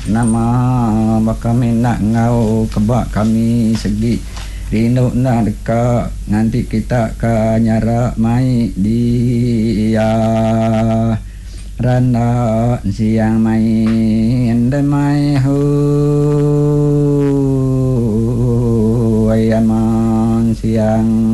nama baka nak ngau kebak kami segi rindu nak dekat nanti kita ka nyara mai dia rana siang main dan mai hu ayaman siang